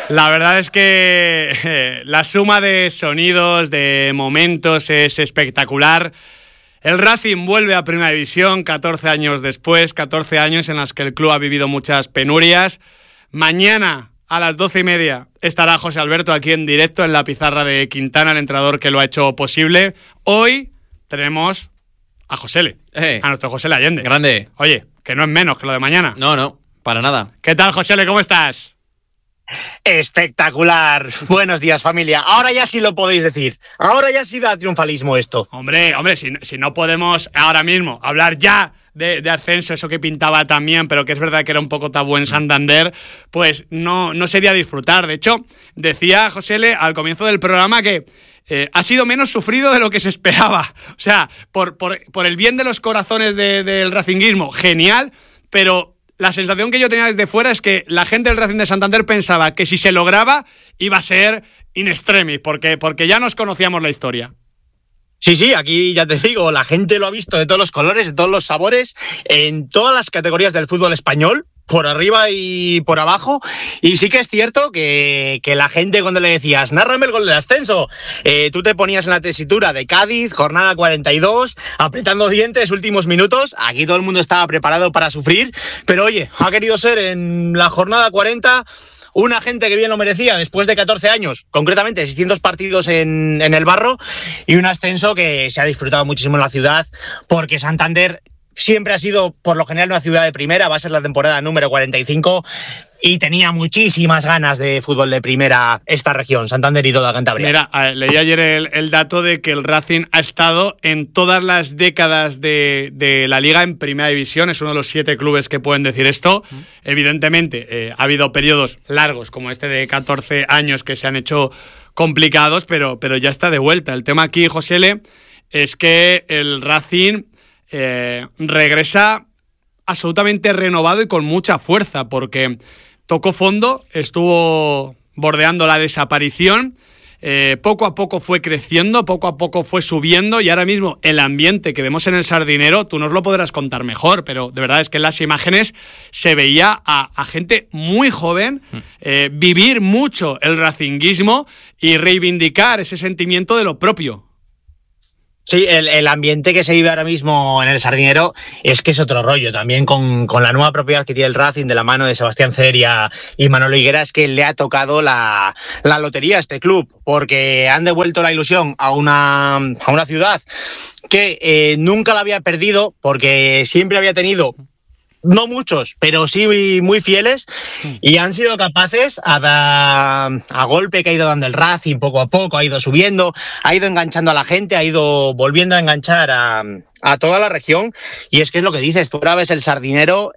La verdad es que la suma de sonidos, de momentos es espectacular. El Racing vuelve a Primera División 14 años después, 14 años en los que el club ha vivido muchas penurias. Mañana a las 12:30 estará José Alberto aquí en directo en la pizarra de Quintana, el entrenador que lo ha hecho posible. Hoy tenemos a Josele, a nuestro Josele Allende. Grande. Oye, que no es menos que lo de mañana. No, para nada. ¿Qué tal, Josele? ¿Cómo estás? Espectacular. Buenos días, familia. Ahora ya sí lo podéis decir. Ahora ya sí da triunfalismo esto. Hombre, si no podemos ahora mismo hablar ya de ascenso, eso que pintaba también, pero que es verdad que era un poco tabú en Santander, pues no sería disfrutar. De hecho, decía Josele al comienzo del programa que ha sido menos sufrido de lo que se esperaba. O sea, por el bien de los corazones del racinguismo, genial, pero la sensación que yo tenía desde fuera es que la gente del Racing de Santander pensaba que si se lograba iba a ser in extremis, porque ya nos conocíamos la historia. Sí, aquí ya te digo, la gente lo ha visto de todos los colores, de todos los sabores, en todas las categorías del fútbol español, por arriba y por abajo, y sí que es cierto que la gente cuando le decías nárrame el gol del ascenso, tú te ponías en la tesitura de Cádiz, jornada 42, apretando dientes, últimos minutos, aquí todo el mundo estaba preparado para sufrir, pero oye, ha querido ser en la jornada 40 una gente que bien lo merecía después de 14 años, concretamente 600 partidos en el barro, y un ascenso que se ha disfrutado muchísimo en la ciudad, porque Santander siempre ha sido, por lo general, una ciudad de primera, va a ser la temporada número 45, y tenía muchísimas ganas de fútbol de primera esta región, Santander y toda Cantabria. Mira, leí ayer el dato de que el Racing ha estado en todas las décadas de la Liga en Primera División, es uno de los 7 clubes que pueden decir esto. Evidentemente, ha habido periodos largos, como este de 14 años, que se han hecho complicados, pero ya está de vuelta. El tema aquí, Josele, es que el Racing regresa absolutamente renovado y con mucha fuerza, porque tocó fondo, estuvo bordeando la desaparición, poco a poco fue creciendo, poco a poco fue subiendo, y ahora mismo el ambiente que vemos en el Sardinero, tú nos lo podrás contar mejor, pero de verdad es que en las imágenes se veía a gente muy joven vivir mucho el racinguismo y reivindicar ese sentimiento de lo propio. Sí, el ambiente que se vive ahora mismo en el Sardinero es que es otro rollo, también con la nueva propiedad que tiene el Racing de la mano de Sebastián Ceria y Manolo Higuera, es que le ha tocado la lotería a este club, porque han devuelto la ilusión a una ciudad que nunca la había perdido, porque siempre había tenido, no muchos, pero sí muy fieles, y han sido capaces a golpe que ha ido dando el Racing poco a poco, ha ido subiendo, ha ido enganchando a la gente, ha ido volviendo a enganchar a toda la región, y es que es lo que dices, tú ahora ves el Sardinero,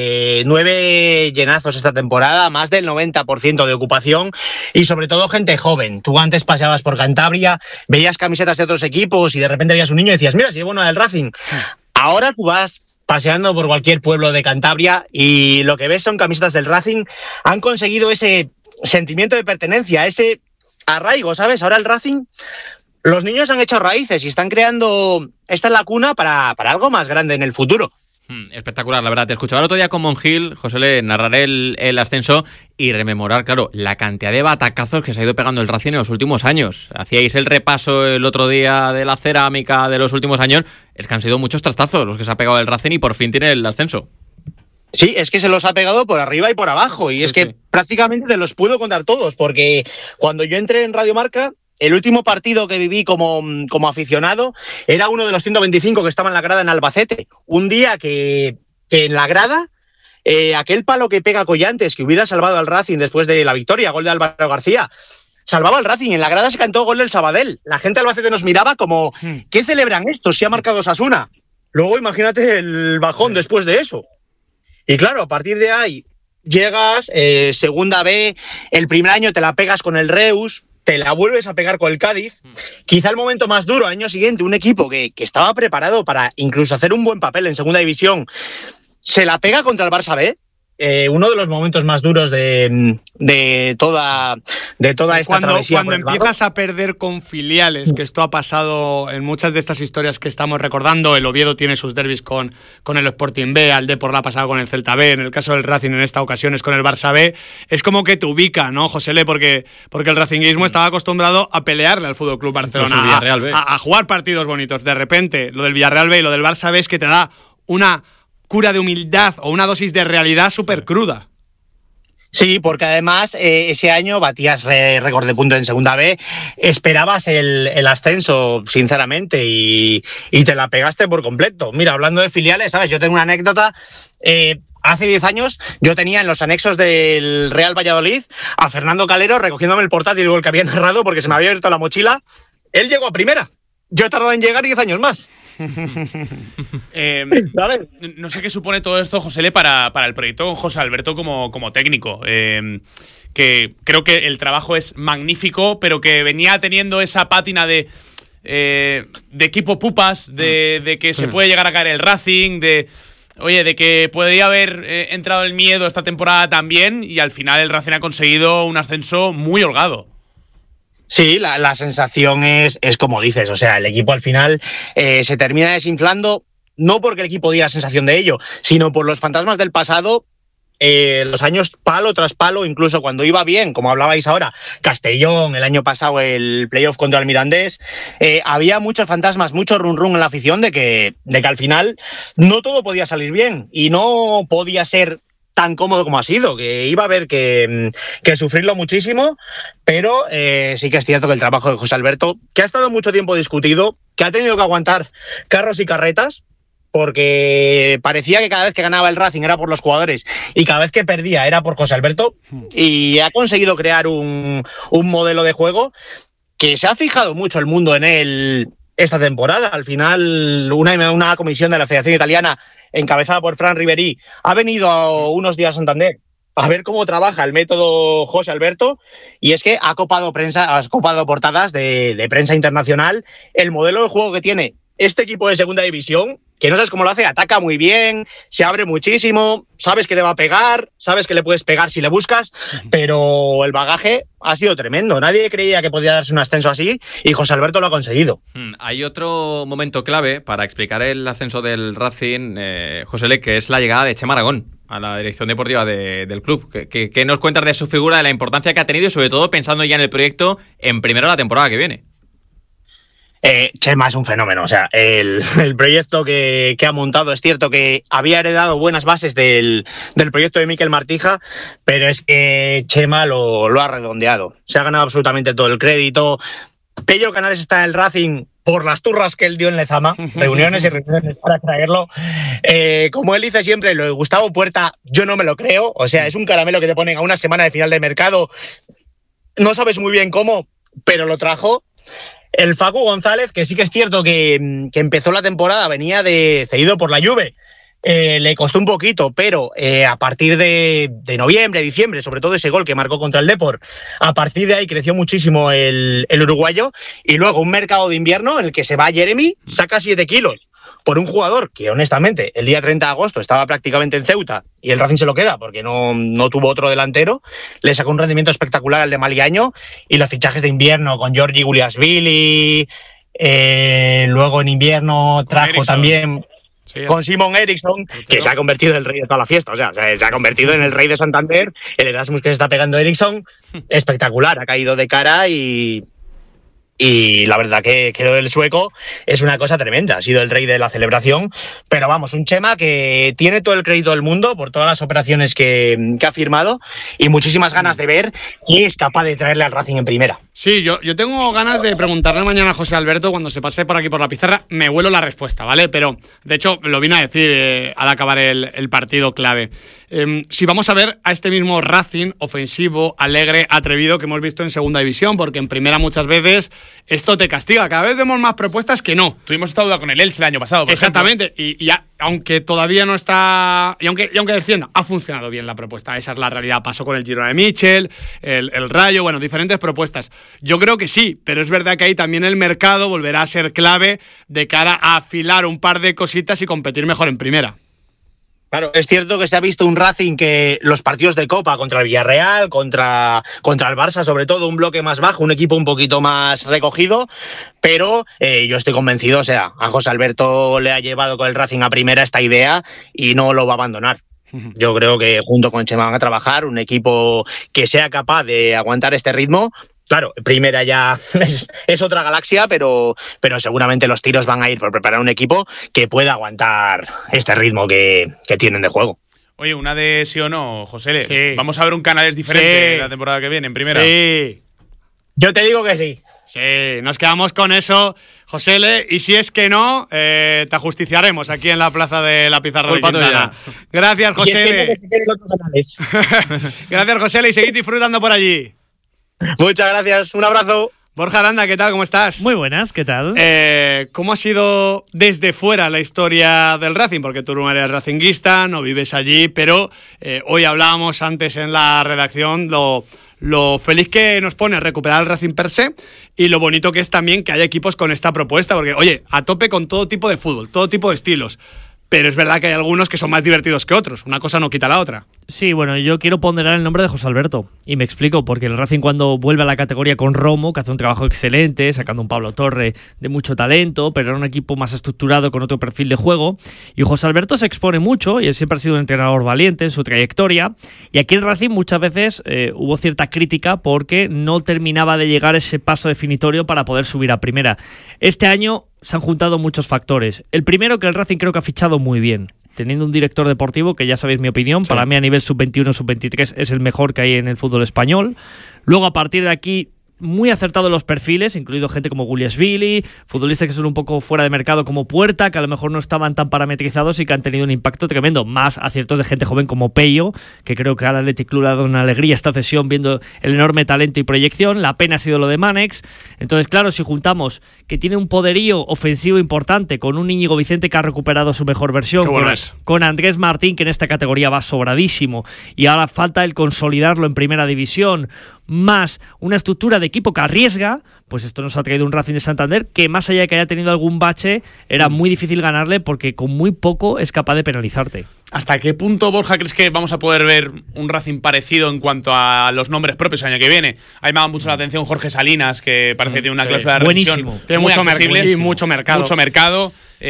9 llenazos esta temporada, más del 90% de ocupación, y sobre todo gente joven. Tú antes paseabas por Cantabria, veías camisetas de otros equipos y de repente veías un niño y decías, mira, si llevo una del Racing. Ahora tú vas paseando por cualquier pueblo de Cantabria y lo que ves son camisetas del Racing. Han conseguido ese sentimiento de pertenencia, ese arraigo, ¿sabes? Ahora el Racing, los niños han hecho raíces y están creando esta lacuna para algo más grande en el futuro. Espectacular, la verdad. Te escuchaba el otro día con Monjil, José, narrar el ascenso y rememorar, claro, la cantidad de batacazos que se ha ido pegando el Racing en los últimos años. Hacíais el repaso el otro día de la cerámica de los últimos años. Es que han sido muchos trastazos los que se ha pegado el Racing y por fin tiene el ascenso. Sí, es que se los ha pegado por arriba y por abajo, y es que prácticamente te los puedo contar todos, porque cuando yo entré en Radio Marca, el último partido que viví como aficionado era uno de los 125 que estaba en la grada en Albacete. Un día que en la grada, aquel palo que pega Collantes, que hubiera salvado al Racing después de la victoria, gol de Álvaro García, salvaba al Racing. En la grada se cantó gol del Sabadell. La gente de Albacete nos miraba como, ¿qué celebran estos si ha marcado Osasuna? Luego imagínate el bajón después de eso. Y claro, a partir de ahí llegas, segunda B, el primer año te la pegas con el Reus, te la vuelves a pegar con el Cádiz. Quizá el momento más duro, al año siguiente, un equipo que estaba preparado para incluso hacer un buen papel en segunda división, se la pega contra el Barça B, uno de los momentos más duros de toda esta travesía. Cuando empiezas a perder con filiales, que esto ha pasado en muchas de estas historias que estamos recordando, el Oviedo tiene sus derbis con el Sporting B, al Depor la ha pasado con el Celta B, en el caso del Racing en esta ocasión es con el Barça B, es como que te ubica, ¿no, Josele? Porque el racinguismo estaba acostumbrado a pelearle al Fútbol Club Barcelona, a jugar partidos bonitos. De repente, lo del Villarreal B y lo del Barça B es que te da una cura de humildad o una dosis de realidad súper cruda. Sí, porque además ese año batías récord de puntos en Segunda B, esperabas el ascenso, sinceramente, y te la pegaste por completo. Mira, hablando de filiales, ¿sabes? Yo tengo una anécdota. Hace 10 años yo tenía en los anexos del Real Valladolid a Fernando Calero recogiéndome el portátil el que había narrado porque se me había abierto la mochila. Él llegó a primera. Yo he tardado en llegar 10 años más. No sé qué supone todo esto, Josele, para el proyecto con José Alberto como técnico. Que creo que el trabajo es magnífico, pero que venía teniendo esa pátina de equipo pupas, de que se puede llegar a caer el Racing, de que podría haber entrado el miedo esta temporada también, y al final el Racing ha conseguido un ascenso muy holgado. Sí, la sensación es como dices, o sea, el equipo al final se termina desinflando, no porque el equipo diera sensación de ello, sino por los fantasmas del pasado, los años palo tras palo, incluso cuando iba bien, como hablabais ahora, Castellón, el año pasado el playoff contra el Mirandés, había muchos fantasmas, mucho run run en la afición de que al final no todo podía salir bien y no podía ser tan cómodo como ha sido, que iba a haber que sufrirlo muchísimo, pero sí que es cierto que el trabajo de José Alberto, que ha estado mucho tiempo discutido, que ha tenido que aguantar carros y carretas, porque parecía que cada vez que ganaba el Racing era por los jugadores y cada vez que perdía era por José Alberto, y ha conseguido crear un modelo de juego que se ha fijado mucho el mundo en él esta temporada. Al final, una comisión de la Federación Italiana encabezada por Fran Riveri, ha venido unos días a Santander a ver cómo trabaja el método José Alberto, y es que ha copado portadas de prensa internacional, el modelo de juego que tiene este equipo de segunda división, que no sabes cómo lo hace, ataca muy bien, se abre muchísimo, sabes que te va a pegar, sabes que le puedes pegar si le buscas, pero el bagaje ha sido tremendo. Nadie creía que podía darse un ascenso así y José Alberto lo ha conseguido. Hay otro momento clave para explicar el ascenso del Racing, José Le, que es la llegada de Chema Aragón a la dirección deportiva del club. ¿Qué nos cuentas de su figura, de la importancia que ha tenido y sobre todo pensando ya en el proyecto en primero la temporada que viene? Chema es un fenómeno, o sea, el proyecto que ha montado, es cierto que había heredado buenas bases del proyecto de Mikel Martija, pero es que Chema lo ha redondeado, se ha ganado absolutamente todo el crédito. Pello Canales está en el Racing por las turras que él dio en Lezama, reuniones y reuniones para traerlo. Como él dice siempre, lo de Gustavo Puerta, yo no me lo creo, o sea, es un caramelo que te ponen a una semana de final de mercado, no sabes muy bien cómo, pero lo trajo. El Facu González, que sí que es cierto que empezó la temporada, venía cedido por la Juve. Le costó un poquito, pero a partir de noviembre, diciembre, sobre todo ese gol que marcó contra el Depor, a partir de ahí creció muchísimo el uruguayo, y luego un mercado de invierno en el que se va Jeremy, saca 7 kilos por un jugador que honestamente el día 30 de agosto estaba prácticamente en Ceuta y el Racing se lo queda porque no tuvo otro delantero, le sacó un rendimiento espectacular al de Maliaño, y los fichajes de invierno con Giorgi Guliasvili, luego en invierno trajo también con Simon Eriksson, que se ha convertido en el rey de toda la fiesta, o sea, se ha convertido en el rey de Santander, el Erasmus que se está pegando Eriksson, espectacular, ha caído de cara y la verdad que creo que el sueco es una cosa tremenda, ha sido el rey de la celebración, pero vamos, un Chema que tiene todo el crédito del mundo por todas las operaciones que ha firmado y muchísimas ganas de ver quién es capaz de traerle al Racing en primera. Sí, yo tengo ganas de preguntarle mañana a José Alberto cuando se pase por aquí por la pizarra, me huelo la respuesta, ¿vale? Pero, de hecho, lo vine a decir al acabar el partido clave. Si vamos a ver a este mismo Racing ofensivo, alegre, atrevido que hemos visto en segunda división, porque en primera muchas veces esto te castiga. Cada vez vemos más propuestas que no. Tuvimos esta duda con el Elche el año pasado, por Exactamente. ejemplo. Y aunque todavía no está... Y aunque descienda, ha funcionado bien la propuesta. Esa es la realidad. Pasó con el Girona de Michel, el Rayo, bueno, diferentes propuestas. Yo creo que sí, pero es verdad que ahí también el mercado volverá a ser clave de cara a afilar un par de cositas y competir mejor en primera. Claro, es cierto que se ha visto un Racing que los partidos de Copa contra el Villarreal, contra el Barça, sobre todo, un bloque más bajo, un equipo un poquito más recogido, pero yo estoy convencido, o sea, a José Alberto le ha llevado con el Racing a primera esta idea y no lo va a abandonar. Yo creo que junto con Chema van a trabajar un equipo que sea capaz de aguantar este ritmo. Claro, primera ya es otra galaxia, pero seguramente los tiros van a ir por preparar un equipo que pueda aguantar este ritmo que tienen de juego. Oye, una de sí o no, José. Sí. Vamos a ver un Canales diferente Sí. la temporada que viene, en primera. Sí. Yo te digo que sí. Sí, nos quedamos con eso, José L. Y si es que no, te ajusticiaremos aquí en la plaza de la Pizarra Culpa de Quintana. tuya. Gracias, Y es José que no, L. que se queden los canales. Gracias, José L. Y seguid disfrutando por allí. Muchas gracias, un abrazo. Borja Aranda, ¿qué tal? ¿Cómo estás? Muy buenas, ¿qué tal? ¿Cómo ha sido desde fuera la historia del Racing? Porque tú no eres racinguista, no vives allí, pero hoy hablábamos antes en la redacción lo feliz que nos pone recuperar el Racing per se y lo bonito que es también que haya equipos con esta propuesta, porque, oye, a tope con todo tipo de fútbol, todo tipo de estilos. Pero es verdad que hay algunos que son más divertidos que otros. Una cosa no quita la otra. Sí, bueno, yo quiero ponderar el nombre de José Alberto. Y me explico, porque el Racing cuando vuelve a la categoría con Romo, que hace un trabajo excelente, sacando un Pablo Torre de mucho talento, pero era un equipo más estructurado con otro perfil de juego. Y José Alberto se expone mucho, y él siempre ha sido un entrenador valiente en su trayectoria. Y aquí en Racing muchas veces hubo cierta crítica porque no terminaba de llegar ese paso definitorio para poder subir a primera. Este año se han juntado muchos factores. El primero, que el Racing creo que ha fichado muy bien, teniendo un director deportivo que ya sabéis mi opinión, sí. Para mí a nivel sub-21, sub-23 es el mejor que hay en el fútbol español. Luego a partir de aquí muy acertado los perfiles, incluido gente como Guliashvili, futbolistas que son un poco fuera de mercado como Puerta, que a lo mejor no estaban tan parametrizados y que han tenido un impacto tremendo. Más aciertos de gente joven como Pello, que creo que al Athletic Club le ha dado una alegría esta cesión viendo el enorme talento y proyección. La pena ha sido lo de Manex. Entonces, claro, si juntamos que tiene un poderío ofensivo importante con un Íñigo Vicente que ha recuperado su mejor versión, con Andrés Martín, que en esta categoría va sobradísimo, y ahora falta el consolidarlo en primera división, más una estructura de equipo que arriesga, pues esto nos ha traído un Racing de Santander que, más allá de que haya tenido algún bache, era muy difícil ganarle porque con muy poco es capaz de penalizarte. ¿Hasta qué punto, Borja, crees que vamos a poder ver un Racing parecido en cuanto a los nombres propios el año que viene? A mí me ha dado mucho la atención Jorge Salinas, que parece que tiene una cláusula de revisión. Buenísimo. Tiene muy mucho mercado. Mucho mercado.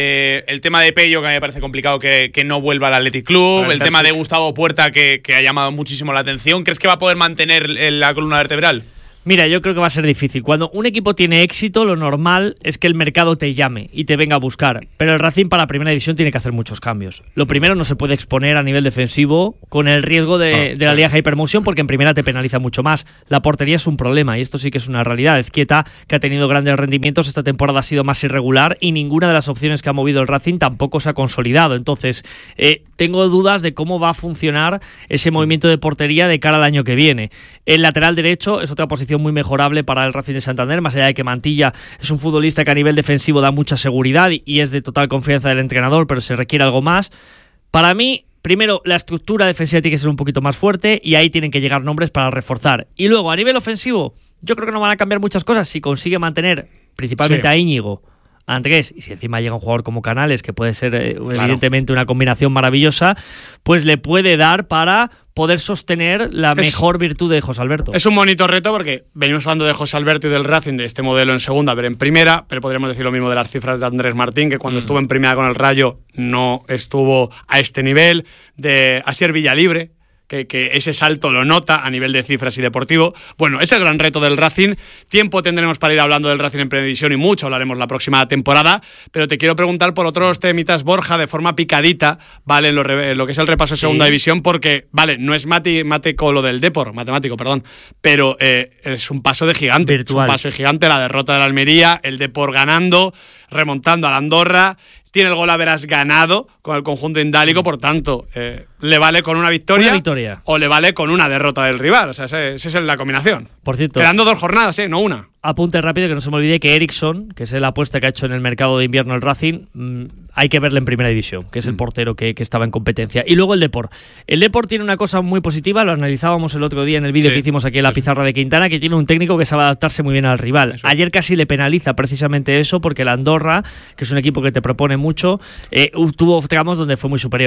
El tema de Pello, que a mí me parece complicado que no vuelva al Athletic Club. El tema de Gustavo Puerta, que ha llamado muchísimo la atención. ¿Crees que va a poder mantener la columna vertebral? Mira, yo creo que va a ser difícil. Cuando un equipo tiene éxito, lo normal es que el mercado te llame y te venga a buscar. Pero el Racing para primera división tiene que hacer muchos cambios. Lo primero, no se puede exponer a nivel defensivo con el riesgo de la Liga Hypermotion, porque en primera te penaliza mucho más. La portería es un problema y esto sí que es una realidad. Ezquieta, que ha tenido grandes rendimientos, esta temporada ha sido más irregular y ninguna de las opciones que ha movido el Racing tampoco se ha consolidado. Entonces, tengo dudas de cómo va a funcionar ese movimiento de portería de cara al año que viene. El lateral derecho es otra posición muy mejorable para el Racing de Santander, más allá de que Mantilla es un futbolista que a nivel defensivo da mucha seguridad y es de total confianza del entrenador, pero se requiere algo más. Para mí, primero, la estructura defensiva tiene que ser un poquito más fuerte y ahí tienen que llegar nombres para reforzar. Y luego, a nivel ofensivo, yo creo que no van a cambiar muchas cosas si consigue mantener principalmente a Íñigo, Andrés, y si encima llega un jugador como Canales, que puede ser evidentemente una combinación maravillosa, pues le puede dar para poder sostener la mejor virtud de José Alberto. Es un bonito reto porque venimos hablando de José Alberto y del Racing, de este modelo en segunda, pero en primera, pero podríamos decir lo mismo de las cifras de Andrés Martín, que cuando estuvo en primera con el Rayo no estuvo a este nivel, de Asier Villalibre, que ese salto lo nota a nivel de cifras y deportivo. Bueno, ese es el gran reto del Racing. Tiempo tendremos para ir hablando del Racing en Primera División y mucho hablaremos la próxima temporada, pero te quiero preguntar por otros temitas, Borja, de forma picadita, ¿vale? En lo que es el repaso de Segunda División, porque, vale, no es matemático lo del matemático, pero es un paso de gigante. Virtual. Es un paso de gigante, la derrota de la Almería, el Depor ganando, remontando a la Andorra. Tiene el gol a veras ganado con el conjunto indálico, por tanto, le vale con una victoria o le vale con una derrota del rival. O sea, esa es la combinación. Por cierto, quedando 2 jornadas, no una. Apunte rápido, que no se me olvide que Eriksson, que es la apuesta que ha hecho en el mercado de invierno el Racing, hay que verle en Primera División, que es el portero que estaba en competencia. Y luego el Depor. El Depor tiene una cosa muy positiva, lo analizábamos el otro día en el vídeo que hicimos aquí en la pizarra de Quintana, que tiene un técnico que sabe adaptarse muy bien al rival. Ayer casi le penaliza precisamente eso, porque la Andorra, que es un equipo que te propone mucho, tuvo tramos donde fue muy superior.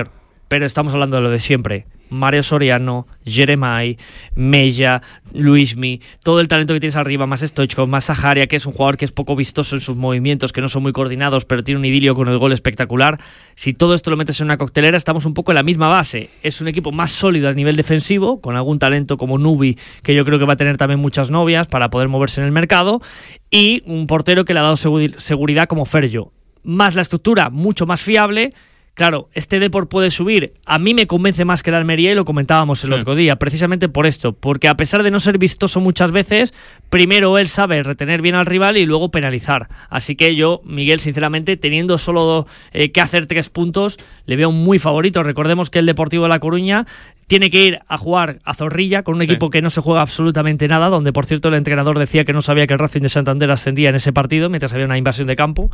pero estamos hablando de lo de siempre. Mario Soriano, Jeremai, Mella, Luismi, todo el talento que tienes arriba, más Stoichkov, más Saharia, que es un jugador que es poco vistoso en sus movimientos, que no son muy coordinados, pero tiene un idilio con el gol espectacular. Si todo esto lo metes en una coctelera, estamos un poco en la misma base. Es un equipo más sólido a nivel defensivo, con algún talento como Nubi, que yo creo que va a tener también muchas novias para poder moverse en el mercado, y un portero que le ha dado seguridad como Ferjo. Más la estructura, mucho más fiable. Claro, este Depor puede subir. A mí me convence más que el Almería y lo comentábamos el otro día, precisamente por esto, porque a pesar de no ser vistoso muchas veces, primero él sabe retener bien al rival y luego penalizar. Así que yo, Miguel, sinceramente, teniendo solo que hacer 3 puntos, le veo muy favorito. Recordemos que el Deportivo de La Coruña tiene que ir a jugar a Zorrilla con un equipo que no se juega absolutamente nada, donde por cierto el entrenador decía que no sabía que el Racing de Santander ascendía en ese partido mientras había una invasión de campo,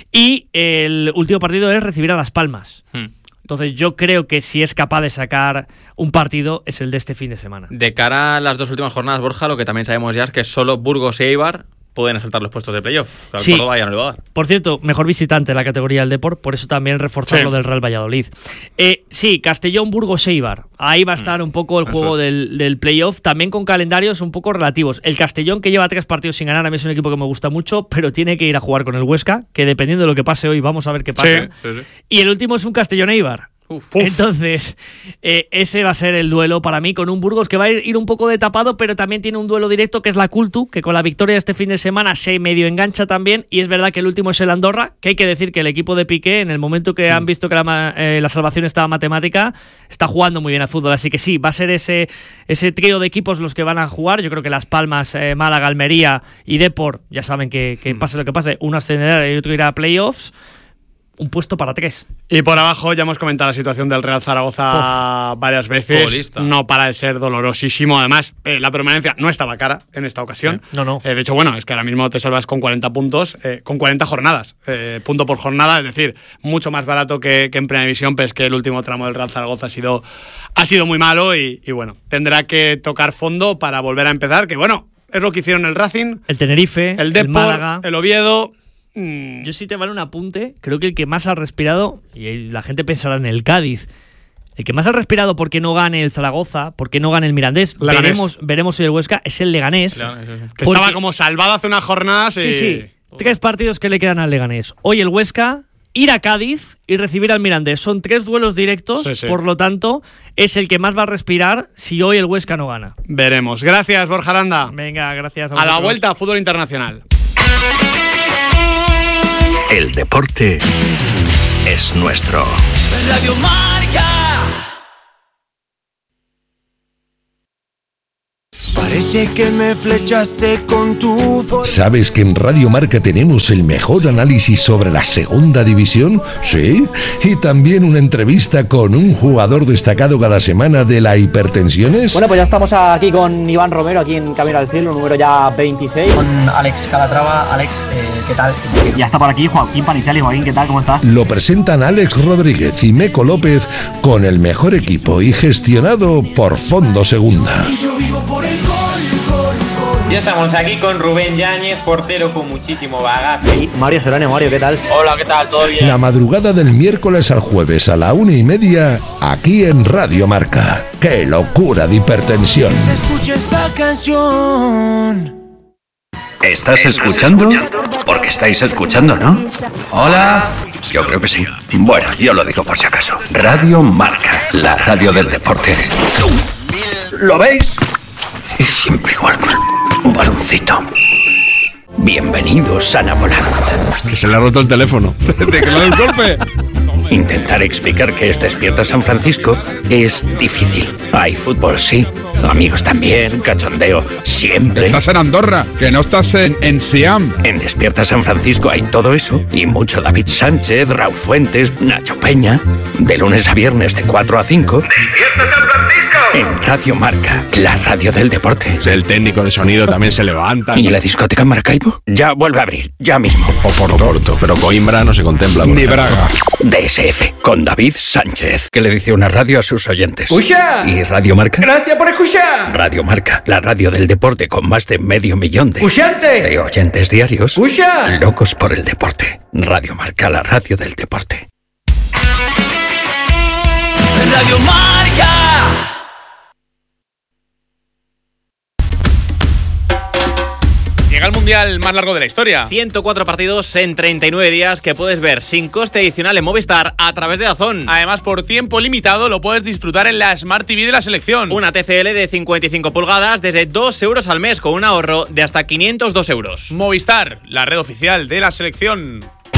y el último partido es recibir a Las Palmas. Entonces yo creo que si es capaz de sacar un partido es el de este fin de semana. De cara a las 2 últimas jornadas, Borja, lo que también sabemos ya es que solo Burgos y Eibar pueden asaltar los puestos de playoff. Claro, sí. Córdoba ya no le va a dar. Por cierto, mejor visitante en la categoría del Depor, por eso también reforzar lo del Real Valladolid. Sí, Castellón, Burgos, Eibar. Ahí va a estar un poco el juego del playoff, también con calendarios un poco relativos. El Castellón, que lleva 3 partidos sin ganar, a mí es un equipo que me gusta mucho, pero tiene que ir a jugar con el Huesca, que dependiendo de lo que pase hoy, vamos a ver qué pasa. Sí. Y el último es un Castellón-Eibar. Entonces, ese va a ser el duelo para mí, con un Burgos que va a ir un poco de tapado, pero también tiene un duelo directo que es la Cultu, que con la victoria de este fin de semana se medio engancha también, y es verdad que el último es el Andorra, que hay que decir que el equipo de Piqué, en el momento que han visto que la salvación estaba matemática, está jugando muy bien al fútbol, así que sí, va a ser ese trío de equipos los que van a jugar. Yo creo que Las Palmas, Málaga, Almería y Depor, ya saben que pase lo que pase, uno ascenderá y otro irá a playoffs. Un puesto para 3. Y por abajo ya hemos comentado la situación del Real Zaragoza varias veces. Futbolista. No para de ser dolorosísimo. Además, la permanencia no estaba cara en esta ocasión. No. De hecho, bueno, es que ahora mismo te salvas con 40 puntos, con 40 jornadas, punto por jornada. Es decir, mucho más barato que en Primera División, pero es que el último tramo del Real Zaragoza ha sido muy malo y bueno, tendrá que tocar fondo para volver a empezar, que bueno, es lo que hicieron el Racing, el Tenerife, el Depor, el Málaga, el Oviedo. Yo sí te vale un apunte, creo que el que más ha respirado, y la gente pensará en el Cádiz, el que más ha respirado porque no gane el Zaragoza, porque no gane el Mirandés, veremos si el Huesca, es el Leganés. Que estaba como salvado hace unas jornadas. Sí. 3 partidos que le quedan al Leganés. Hoy el Huesca, ir a Cádiz y recibir al Mirandés. Son 3 duelos directos, por lo tanto, es el que más va a respirar si hoy el Huesca no gana. Veremos. Gracias, Borja Aranda. Venga, gracias a la vuelta, fútbol internacional. El deporte es nuestro. Radio Marca. Parece que me flechaste con tu voz. ¿Sabes que en Radio Marca tenemos el mejor análisis sobre la segunda división? Sí, y también una entrevista con un jugador destacado cada semana de la Hipertensiones. Bueno, pues ya estamos aquí con Iván Romero, aquí en Camino al Cielo, número ya 26. Con Alex Calatrava. Alex, ¿qué tal? Ya está por aquí Joaquín Panizali. Joaquín, ¿qué tal? ¿Cómo estás? Lo presentan Alex Rodríguez y Meco López con el mejor equipo y gestionado por Fondo Segunda. Y yo vivo por el gol. Ya estamos aquí con Rubén Yáñez, portero con muchísimo bagaje. Y Mario Serrano. Mario, ¿qué tal? Hola, ¿qué tal? ¿Todo bien? La madrugada del miércoles al jueves a la 1:30, aquí en Radio Marca. ¡Qué locura de hipertensión! Se escucha esta canción. ¿Estás escuchando? Porque estáis escuchando, ¿no? Hola. Yo creo que sí. Bueno, yo lo digo por si acaso. Radio Marca, la radio del deporte. ¿Lo veis? Es siempre igual con un baloncito. Bienvenidos a Napoleón. Que se le ha roto el teléfono. ¿De que le da el golpe? Intentar explicar qué es Despierta San Francisco es difícil. Hay fútbol, sí. Amigos también, cachondeo, siempre. Estás en Andorra, que no estás en Siam. En Despierta San Francisco hay todo eso y mucho David Sánchez, Raúl Fuentes, Nacho Peña. De lunes a viernes de 4 a 5. ¡Despierta San Francisco! En Radio Marca, la radio del deporte. El técnico de sonido también se levanta. ¿Y la discoteca Maracaibo? Ya vuelve a abrir, ya mismo. O Porto, pero Coimbra no se contempla. Ni Braga. DSF, con David Sánchez, que le dice una radio a sus oyentes. ¡Escucha! ¿Y Radio Marca? ¡Gracias por escuchar! Radio Marca, la radio del deporte con más de 500 000 ¡Escuchante! de oyentes diarios. ¡Escucha! Locos por el deporte. Radio Marca, la radio del deporte. en Radio Marca. Llega el mundial más largo de la historia. 104 partidos en 39 días que puedes ver sin coste adicional en Movistar a través de DAZN. Además, por tiempo limitado lo puedes disfrutar en la Smart TV de la selección. Una TCL de 55 pulgadas desde 2 euros al mes con un ahorro de hasta 502 euros. Movistar, la red oficial de la selección.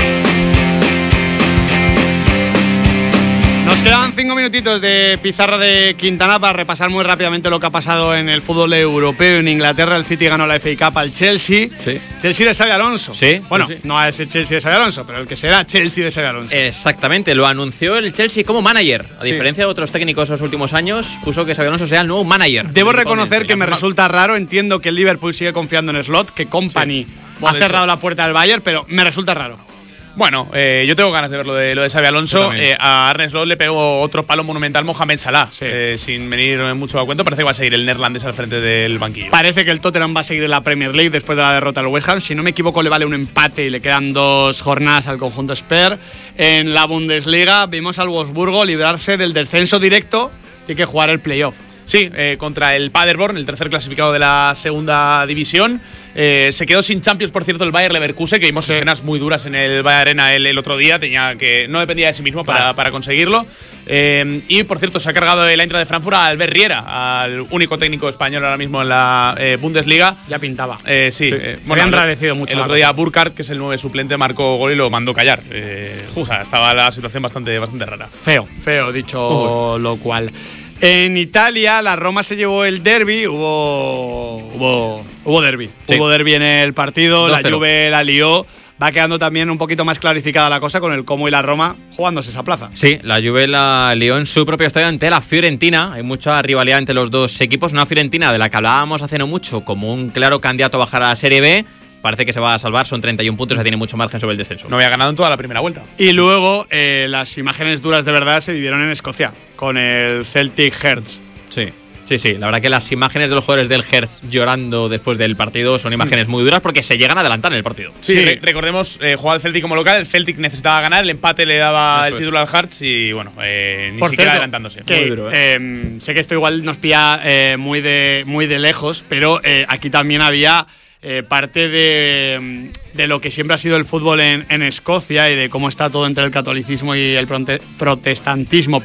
Nos quedan 5 minutitos de pizarra de Quintana para repasar muy rápidamente lo que ha pasado en el fútbol europeo. En Inglaterra el City ganó la FA Cup al Chelsea. Sí. Chelsea de Xabi Alonso. Sí. Bueno, sí. no a ese Chelsea de Xabi Alonso, pero el que será Chelsea de Xabi Alonso. Exactamente, lo anunció el Chelsea como manager. A diferencia de otros técnicos los últimos años, puso que Xabi Alonso sea el nuevo manager. Debo reconocer que me resulta raro. Entiendo que el Liverpool sigue confiando en Slot, que Company ha cerrado la puerta del Bayern, pero me resulta raro. Bueno, yo tengo ganas de ver lo de Xabi Alonso. A Arne Slot le pegó otro palo monumental Mohamed Salah. Sí. Sin venir mucho a cuento, parece que va a seguir el neerlandés al frente del banquillo. Parece que el Tottenham va a seguir en la Premier League después de la derrota al West Ham. Si no me equivoco, le vale un empate y le quedan 2 jornadas al conjunto Spurs. En la Bundesliga vimos al Wolfsburgo librarse del descenso directo. Tiene que jugar el playoff. Sí, contra el Paderborn, el tercer clasificado de la segunda división. Se quedó sin Champions, por cierto, el Bayer Leverkusen, que vimos escenas muy duras en el Bayer Arena el otro día. No dependía de sí mismo para conseguirlo. Y, por cierto, se ha cargado el Eintracht de Frankfurt a Albert Riera, al único técnico español ahora mismo en la Bundesliga. Ya pintaba. Sí. Bueno, han enrarecido mucho. El otro día Burkhardt, que es el 9 suplente, marcó gol y lo mandó callar. Estaba la situación bastante rara. Feo, dicho lo cual. En Italia, la Roma se llevó el derbi. Hubo derbi. Sí. Hubo derbi en el partido. 2-0. La Juve la lió. Va quedando también un poquito más clarificada la cosa con el Como y la Roma jugándose esa plaza. Sí, la Juve la lió en su propio estadio ante la Fiorentina. Hay mucha rivalidad entre los dos equipos. Una Fiorentina de la que hablábamos hace no mucho como un claro candidato a bajar a la Serie B. Parece que se va a salvar, son 31 puntos, ya tiene mucho margen sobre el descenso. No había ganado en toda la primera vuelta. Y luego las imágenes duras de verdad se vivieron en Escocia, con el Celtic Hearts. Sí, la verdad que las imágenes de los jugadores del Hearts llorando después del partido son imágenes muy duras porque se llegan a adelantar en el partido. Sí. Recordemos, jugaba el Celtic como local, el Celtic necesitaba ganar, el empate le daba el título al Hearts y bueno, ni por siquiera cierto, adelantándose. Muy duro, sé que esto igual nos pilla muy de lejos, pero aquí también había parte de lo que siempre ha sido el fútbol en Escocia y de cómo está todo entre el catolicismo y el protestantismo,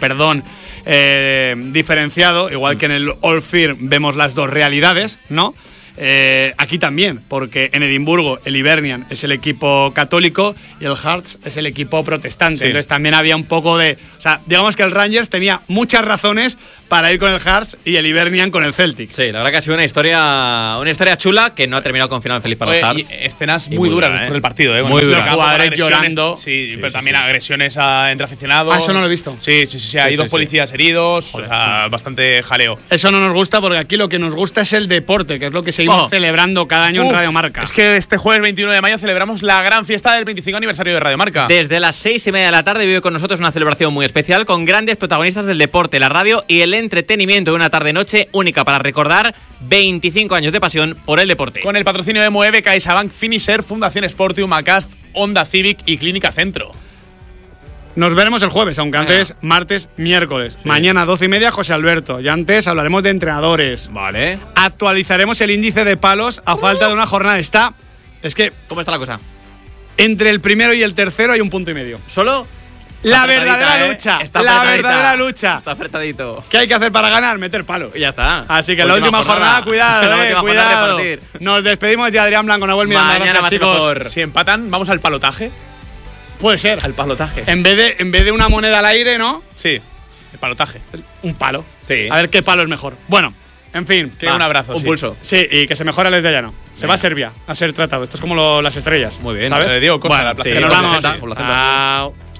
diferenciado, igual que en el Old Firm vemos las dos realidades, ¿no? Aquí también, porque en Edimburgo el Hibernian es el equipo católico y el Hearts es el equipo protestante. Sí. Entonces también había un poco de... O sea, digamos que el Rangers tenía muchas razones para ir con el Hearts y el Hibernian con el Celtic. Sí, la verdad que ha sido una historia chula que no ha terminado con final feliz para los Hearts. Escenas muy duras después del partido, muy duras. Los jugadores llorando. Sí, pero también agresiones entre aficionados. Eso no lo he visto. Sí. Hay dos policías heridos. Joder, o sea, bastante jaleo. Eso no nos gusta porque aquí lo que nos gusta es el deporte, que es lo que seguimos celebrando cada año en Radio Marca. Es que este jueves 21 de mayo celebramos la gran fiesta del 25 aniversario de Radio Marca. Desde las 6:30 de la tarde vive con nosotros una celebración muy especial con grandes protagonistas del deporte, la radio y el entretenimiento de una tarde-noche única para recordar 25 años de pasión por el deporte. Con el patrocinio de Moeve, CaixaBank, Finisher, Fundación Sportium, Acast, Honda Civic y Clínica Centro. Nos veremos el jueves, aunque antes martes, miércoles. Sí. Mañana 12:30, José Alberto. Y antes hablaremos de entrenadores. Vale. Actualizaremos el índice de palos a falta de una jornada. ¿Cómo está la cosa? Entre el primero y el tercero hay 1,5 puntos. ¿Solo? La verdadera lucha. La verdadera lucha. Está apretadito. ¿Qué hay que hacer para ganar? Meter palo. Y ya está. Así que la última jornada, cuidado, cuidado. Nos despedimos de Adrián Blanco, Nahuel Miranda. Mañana más, chicos. Si empatan, vamos al palotaje. Puede ser. Al palotaje. En vez de una moneda al aire, ¿no? Sí. El palotaje. Un palo. Sí. A ver qué palo es mejor. Bueno, en fin. Un abrazo. Un pulso. Sí, y que se mejore el de Llano. Se va a Serbia a ser tratado. Esto es como las estrellas. Muy bien. ¿Sabes? Diego Costa, bueno, la plaza. que nos vamos. Chao.